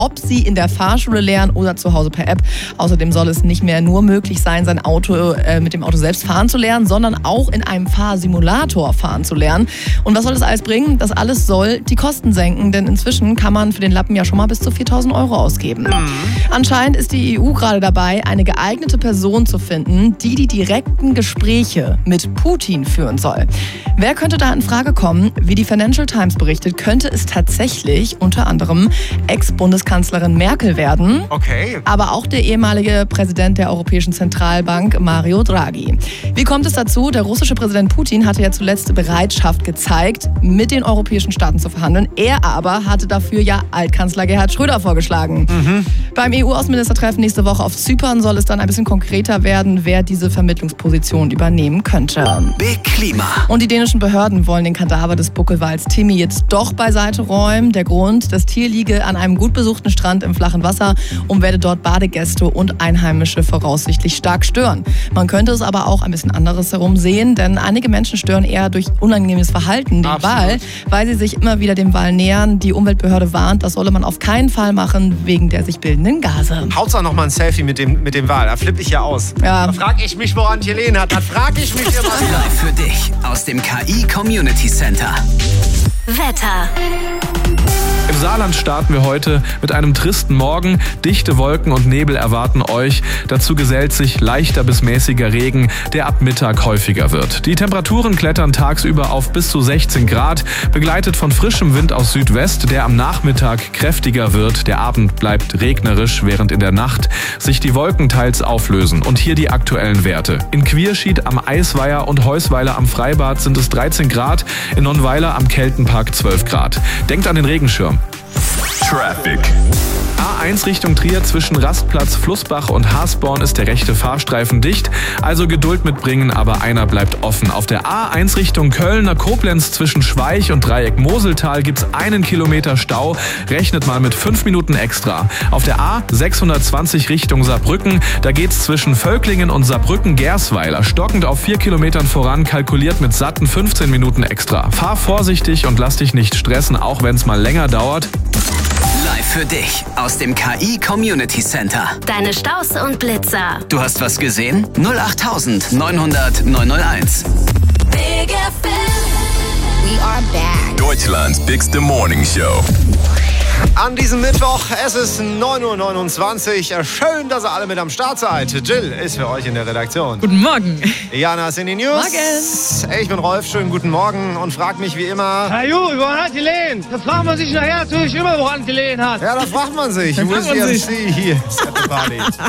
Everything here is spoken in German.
ob sie in der Fahrschule lernen oder zu Hause per App. Außerdem soll es nicht mehr nur möglich sein, mit dem Auto selbst fahren zu lernen, sondern auch in einem Fahrsimulator fahren zu lernen. Und was soll das alles bringen? Das alles soll die Kosten senken, denn inzwischen kann man für den Lappen ja schon mal bis zu 4.000 € ausgeben. Anscheinend ist die EU gerade dabei, eine geeignete Person zu finden, die direkten Gespräche mit Putin führen soll. Wer könnte da in Frage kommen? Wie die Financial Times berichtet, könnte es tatsächlich unter anderem Ex-Bundeskanzlerin Merkel werden. Okay. Aber auch der ehemalige Präsident der Europäischen Zentralbank, Mario Draghi. Wie kommt es dazu? Der russische Präsident Putin hatte ja zuletzt Bereitschaft gezeigt, mit den europäischen Staaten zu verhandeln. Er aber hatte dafür ja Altkanzler Gerhard Schröder vorgeschlagen. Beim EU-Außenministertreffen nächste Woche auf Zypern soll es dann ein bisschen konkreter werden, wer diese Vermittlungsposition übernehmen könnte. Big Klima. Und die dänischen Behörden wollen den Kadaver des Buckelwals Timmy jetzt doch beiseite räumen. Der Grund, das Tier liege an einem gut besuchten Strand im flachen Wasser und werde dort Badegäste und Einheimische voraussichtlich stark stören. Man könnte es aber auch ein bisschen anderes herum sehen, denn einige Menschen stören eher durch unangenehmes Verhalten den Wal, weil sie sich immer wieder dem Wal nähern. Die Umweltbehörde warnt, das solle man auf keinen Fall machen, wegen der sich bildenden Gase. Hauptsache noch mal ein Selfie mit dem Wal, da flippe ich ja aus. Ja. Da frage ich mich, woran Helene hat. Da frage ich mich immer wieder. Live für dich aus dem KI Community Center. Wetter. Im Saarland starten wir heute mit einem tristen Morgen. Dichte Wolken und Nebel erwarten euch. Dazu gesellt sich leichter bis mäßiger Regen, der ab Mittag häufiger wird. Die Temperaturen klettern tagsüber auf bis zu 16 Grad, begleitet von frischem Wind aus Südwest, der am Nachmittag kräftiger wird. Der Abend bleibt regnerisch, während in der Nacht sich die Wolken teils auflösen. Und hier die aktuellen Werte. In Quierschied am Eisweiher und Heusweiler am Freibad sind es 13 Grad, in Nonnweiler am Keltenpark 12 Grad. Denkt an den Regenschirm. Traffic. A1 Richtung Trier zwischen Rastplatz, Flussbach und Hasborn ist der rechte Fahrstreifen dicht. Also Geduld mitbringen, aber einer bleibt offen. Auf der A1 Richtung Kölner Koblenz zwischen Schweich und Dreieck Moseltal gibt's 1 Kilometer Stau. Rechnet mal mit 5 Minuten extra. Auf der A620 Richtung Saarbrücken, da geht's zwischen Völklingen und Saarbrücken-Gersweiler stockend auf 4 Kilometern voran, kalkuliert mit satten 15 Minuten extra. Fahr vorsichtig und lass dich nicht stressen, auch wenn's mal länger dauert. Live für dich aus dem KI Community Center. Deine Staus und Blitzer. Du hast was gesehen? 08900 901. Big FM. We are back. Deutschlands bigste Morning Show. An diesem Mittwoch, es ist 9:29 Uhr. Schön, dass ihr alle mit am Start seid. Jill ist für euch in der Redaktion. Guten Morgen. Jana ist in den News. Morgen. Ich bin Rolf, schönen guten Morgen und frag mich wie immer. Herr Ju, woran hat die Lehen? Das fragt man sich nachher natürlich immer, woran die Lehen hat. Ja, da fragt man sich. Da fragt man sich. Hier ist Party.